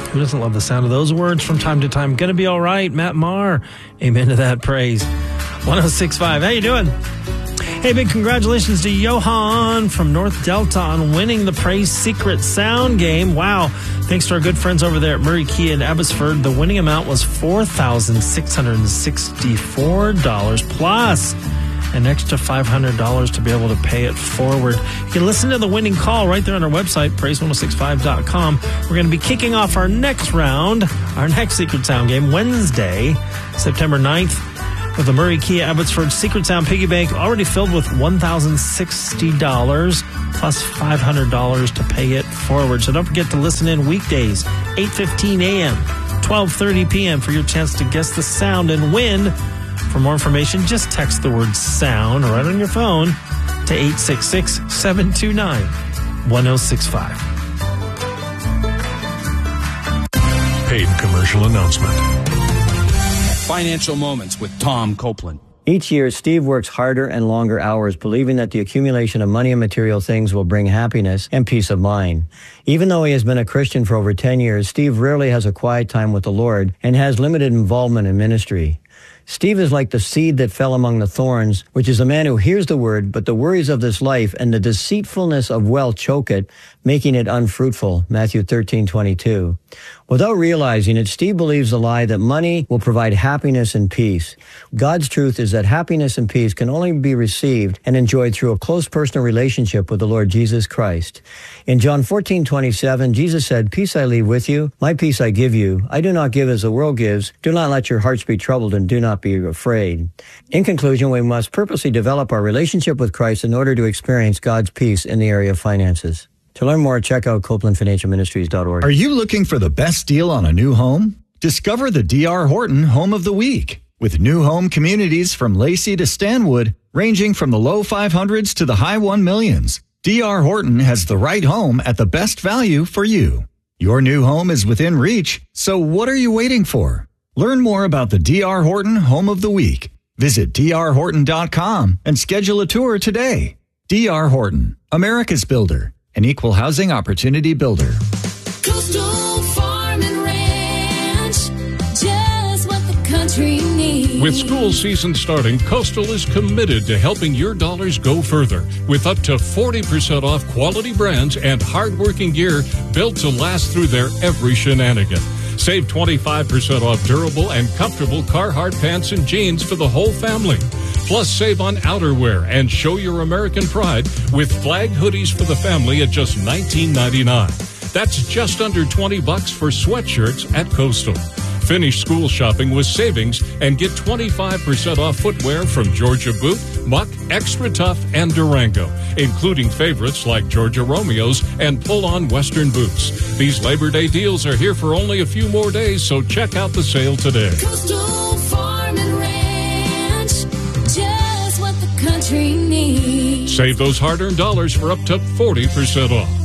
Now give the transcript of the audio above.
Who doesn't love the sound of those words from time to time? Gonna be all right, Matt Maher. Amen to that praise. 106.5. How you doing? Hey, big congratulations to Johan from North Delta on winning the Praise Secret Sound game. Wow. Thanks to our good friends over there at Murray Kia in Abbotsford. The winning amount was $4,664 plus an extra $500 to be able to pay it forward. You can listen to the winning call right there on our website, praise1065.com. We're going to be kicking off our next round, our next Secret Sound game, Wednesday, September 9th. With the Murray Kia Abbotsford Secret Sound Piggy Bank already filled with $1,060 plus $500 to pay it forward. So don't forget to listen in weekdays, 8:15 a.m., 12:30 p.m. for your chance to guess the sound and win. For more information, just text the word sound right on your phone to 866-729-1065. Paid commercial announcement. Financial Moments with Tom Copeland. Each year, Steve works harder and longer hours, believing that the accumulation of money and material things will bring happiness and peace of mind. Even though he has been a Christian for over 10 years, Steve rarely has a quiet time with the Lord and has limited involvement in ministry. Steve is like the seed that fell among the thorns, which is a man who hears the word, but the worries of this life and the deceitfulness of wealth choke it, making it unfruitful. Matthew 13:22. Without realizing it, Steve believes the lie that money will provide happiness and peace. God's truth is that happiness and peace can only be received and enjoyed through a close personal relationship with the Lord Jesus Christ. In John 14:27, Jesus said, "Peace I leave with you, my peace I give you. I do not give as the world gives. Do not let your hearts be troubled and do not be afraid." In conclusion, we must purposely develop our relationship with Christ in order to experience God's peace in the area of finances. To learn more, check out CopelandFinancialMinistries.org. Are you looking for the best deal on a new home? Discover the D.R. Horton Home of the Week. With new home communities from Lacey to Stanwood, ranging from the low 500s to the high 1 millions, D.R. Horton has the right home at the best value for you. Your new home is within reach, so what are you waiting for? Learn more about the D.R. Horton Home of the Week. Visit drhorton.com and schedule a tour today. D.R. Horton, America's builder. An equal housing opportunity builder. Coastal Farm and Ranch, just what the country needs. With school season starting, Coastal is committed to helping your dollars go further with up to 40% off quality brands and hardworking gear built to last through their every shenanigan. Save 25% off durable and comfortable Carhartt pants and jeans for the whole family. Plus, save on outerwear and show your American pride with flag hoodies for the family at just $19.99. That's just under $20 for sweatshirts at Coastal. Finish school shopping with savings and get 25% off footwear from Georgia Boot, Muck, Extra Tough, and Durango, including favorites like Georgia Romeos and pull-on Western boots. These Labor Day deals are here for only a few more days, so check out the sale today. Coastal Farm and Ranch, just what the country needs. Save those hard-earned dollars for up to 40% off.